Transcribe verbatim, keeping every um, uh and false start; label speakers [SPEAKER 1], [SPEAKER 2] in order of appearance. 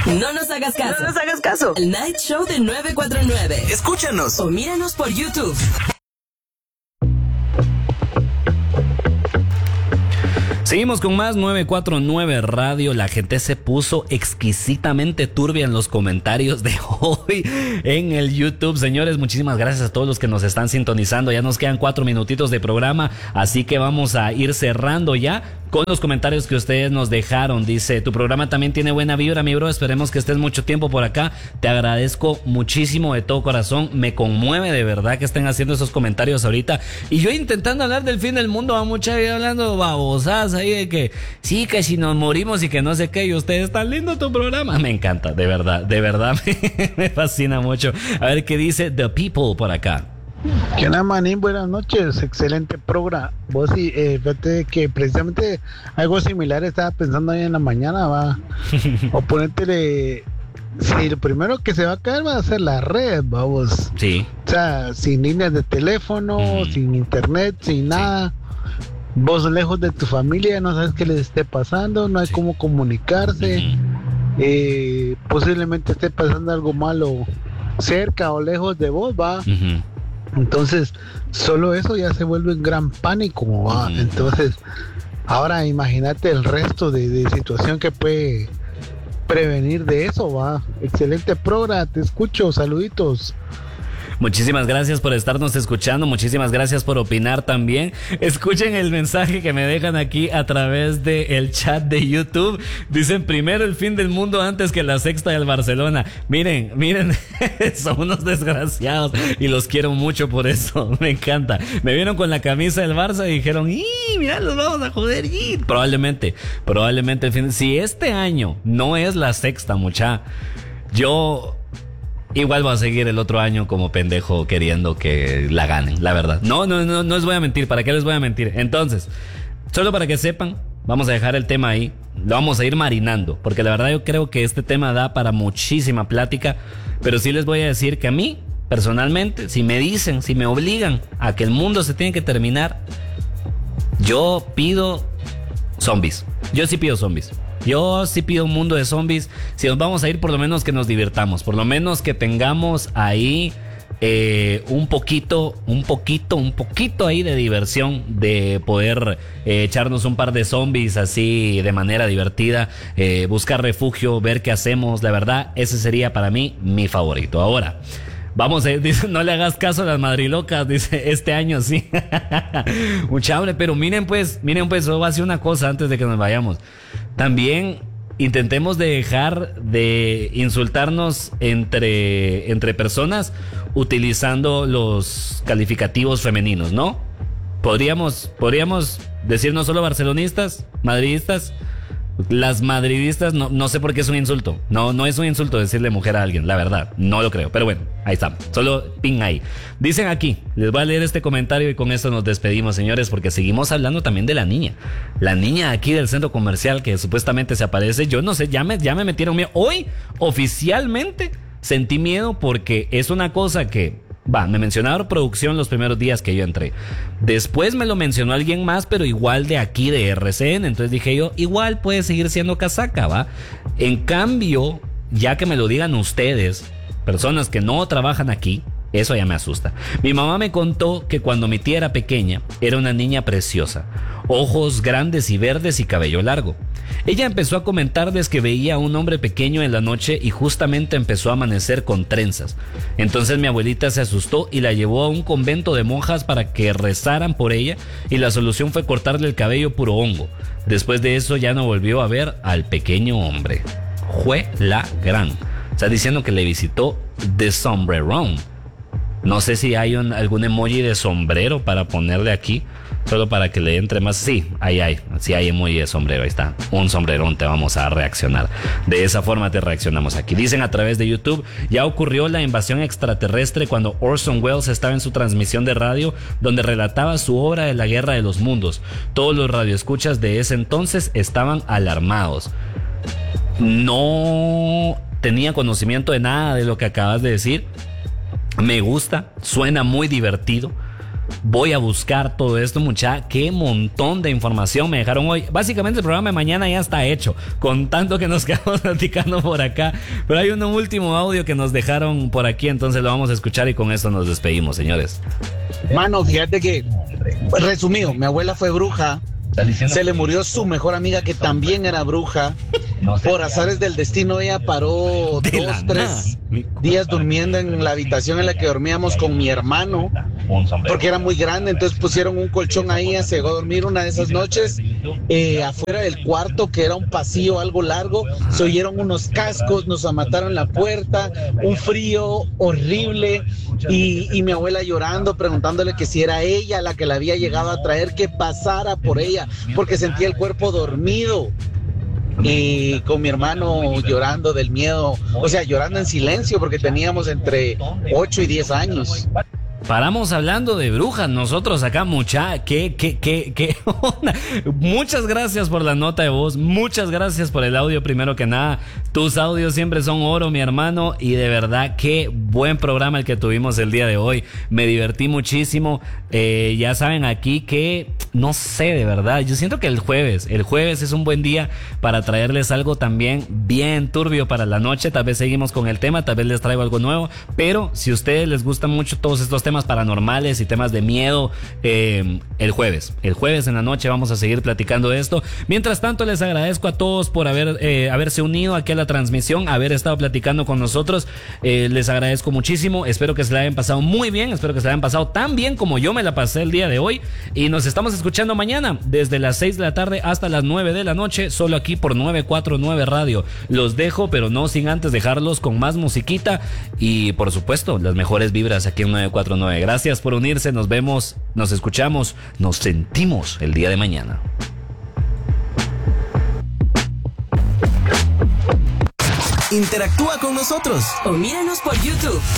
[SPEAKER 1] No nos hagas caso.
[SPEAKER 2] No nos hagas caso.
[SPEAKER 1] El Night Show de nueve cuatro nueve.
[SPEAKER 3] Escúchanos
[SPEAKER 1] o míranos por YouTube.
[SPEAKER 4] Seguimos con más nueve cuatro nueve Radio. La gente se puso exquisitamente turbia en los comentarios de hoy en el YouTube. Señores, muchísimas gracias a todos los que nos están sintonizando. Ya nos quedan cuatro minutitos de programa, así que vamos a ir cerrando ya con los comentarios que ustedes nos dejaron. Dice, tu programa también tiene buena vibra, mi bro. Esperemos que estés mucho tiempo por acá. Te agradezco muchísimo de todo corazón. Me conmueve de verdad que estén haciendo esos comentarios ahorita. Y yo intentando hablar del fin del mundo, a mucha vida hablando babosadas ahí de que sí, que si nos morimos y que no sé qué. Y ustedes, tan lindo tu programa. Me encanta, de verdad, de verdad. Me fascina mucho. A ver qué dice The People por acá.
[SPEAKER 5] ¿Qué onda, manín? Buenas noches, excelente programa. Vos sí, eh, fíjate que precisamente algo similar estaba pensando hoy en la mañana, va. O ponértele, si lo primero que se va a caer va a ser la red, vamos.
[SPEAKER 4] Sí.
[SPEAKER 5] O sea, sin líneas de teléfono, mm. sin internet, sin nada. Vos lejos de tu familia, no sabes qué les esté pasando, no hay sí. cómo comunicarse. Mm-hmm. eh, posiblemente esté pasando algo malo cerca o lejos de vos, va. Mm-hmm. Entonces, solo eso ya se vuelve un gran pánico, ¿va? Mm. Entonces, ahora imagínate el resto de, de situación que puede prevenir de eso, ¿va? Excelente programa, te escucho, saluditos.
[SPEAKER 4] Muchísimas gracias por estarnos escuchando, muchísimas gracias por opinar también. Escuchen el mensaje que me dejan aquí a través del chat de YouTube. Dicen, primero el fin del mundo antes que la sexta del Barcelona. Miren, miren, son unos desgraciados y los quiero mucho por eso, me encanta. Me vieron con la camisa del Barça y dijeron, ¡y mira, los vamos a joder! ¡Y! Probablemente, probablemente el fin. Si este año no es la sexta, mucha, yo... igual voy a seguir el otro año como pendejo queriendo que la ganen, la verdad. No, no, no, no les voy a mentir. ¿Para qué les voy a mentir? Entonces, solo para que sepan, vamos a dejar el tema ahí. Lo vamos a ir marinando, porque la verdad yo creo que este tema da para muchísima plática. Pero sí les voy a decir que a mí, personalmente, si me dicen, si me obligan a que el mundo se tiene que terminar, yo pido zombies. Yo sí pido zombies. Yo sí pido un mundo de zombies. Si nos vamos a ir, por lo menos que nos divirtamos. Por lo menos que tengamos ahí eh, un poquito, un poquito, un poquito ahí de diversión. De poder eh, echarnos un par de zombies así de manera divertida. Eh, buscar refugio, ver qué hacemos. La verdad, ese sería para mí mi favorito. Ahora, vamos a ir, dice, no le hagas caso a las madrilocas, dice, este año sí. Mucha hambre, pero miren pues, miren pues, solo voy a decir una cosa antes de que nos vayamos. También intentemos dejar de insultarnos entre, entre personas utilizando los calificativos femeninos, ¿no? Podríamos, podríamos decir no solo barcelonistas, madridistas. Las madridistas, no, no sé por qué es un insulto. No, no es un insulto decirle mujer a alguien, la verdad. No lo creo. Pero bueno, ahí está. Solo ping ahí. Dicen aquí, les voy a leer este comentario y con esto nos despedimos, señores, porque seguimos hablando también de la niña. La niña aquí del centro comercial que supuestamente se aparece. Yo no sé, ya me, ya me metieron miedo. Hoy, oficialmente, sentí miedo porque es una cosa que... Va, me mencionaron producción los primeros días que yo entré. Después me lo mencionó alguien más, pero igual de aquí de R C N. Entonces dije yo, igual puede seguir siendo casaca, ¿va? En cambio, ya que me lo digan ustedes, personas que no trabajan aquí, eso ya me asusta. Mi mamá me contó que cuando mi tía era pequeña, era una niña preciosa. Ojos grandes y verdes y cabello largo. Ella empezó a comentarles que veía a un hombre pequeño en la noche y justamente empezó a amanecer con trenzas. Entonces mi abuelita se asustó y la llevó a un convento de monjas para que rezaran por ella y la solución fue cortarle el cabello puro hongo. Después de eso ya no volvió a ver al pequeño hombre. Fue la gran. Está diciendo que le visitó de sombrerón. No sé si hay un, algún emoji de sombrero para ponerle aquí, solo para que le entre más. Sí, ahí hay, sí hay emoji de sombrero, ahí está. Un sombrerón, te vamos a reaccionar. De esa forma te reaccionamos aquí. Dicen a través de YouTube, ya ocurrió la invasión extraterrestre cuando Orson Welles estaba en su transmisión de radio, donde relataba su obra de la Guerra de los Mundos. Todos los radioescuchas de ese entonces estaban alarmados. No tenía conocimiento de nada de lo que acabas de decir. Me gusta, suena muy divertido. voy a buscar todo esto, mucha, qué montón de información me dejaron hoy. Básicamente el programa de mañana ya está hecho, con tanto que nos quedamos platicando por acá. Pero hay un último audio que nos dejaron por aquí, entonces lo vamos a escuchar y con esto nos despedimos, señores.
[SPEAKER 2] Mano, fíjate que, resumido, mi abuela fue bruja. Se le murió su mejor amiga que también era bruja. Por azares del destino ella paró
[SPEAKER 4] De
[SPEAKER 2] dos,
[SPEAKER 4] la
[SPEAKER 2] tres
[SPEAKER 4] nada.
[SPEAKER 2] días durmiendo en la habitación en la que dormíamos con mi hermano, porque era muy grande, entonces pusieron un colchón ahí, se llegó a dormir una de esas noches. Eh, afuera del cuarto, que era un pasillo algo largo, se oyeron unos cascos, nos amataron la puerta, un frío horrible, y, y mi abuela llorando, preguntándole que si era ella la que la había llegado a traer, que pasara por ella, porque sentía el cuerpo dormido. Y con mi hermano llorando del miedo, o sea, llorando en silencio, porque teníamos entre ocho y diez años.
[SPEAKER 4] Paramos hablando de brujas nosotros acá, mucha, qué, qué, qué, qué onda. Muchas gracias por la nota de voz, muchas gracias por el audio primero que nada. Tus audios siempre son oro, mi hermano, y de verdad qué buen programa el que tuvimos el día de hoy. Me divertí muchísimo. Eh, ya saben aquí que, no sé, de verdad, yo siento que el jueves, el jueves es un buen día para traerles algo también bien turbio para la noche. Tal vez seguimos con el tema, tal vez les traigo algo nuevo, pero si a ustedes les gustan mucho todos estos temas paranormales y temas de miedo, eh, el jueves, el jueves en la noche vamos a seguir platicando de esto. Mientras tanto, les agradezco a todos por haber eh, haberse unido aquí a la transmisión, haber estado platicando con nosotros. Eh, les agradezco muchísimo, espero que se la hayan pasado muy bien, espero que se la hayan pasado tan bien como yo me la pasé el día de hoy, y nos estamos escuchando mañana desde las seis de la tarde hasta las nueve de la noche, solo aquí por nueve cuatro nueve Radio. Los dejo, pero no sin antes dejarlos con más musiquita y por supuesto las mejores vibras aquí en nueve cuatro nueve. Gracias por unirse, nos vemos, nos escuchamos, nos sentimos el día de mañana.
[SPEAKER 3] Interactúa con nosotros
[SPEAKER 1] O míranos por YouTube.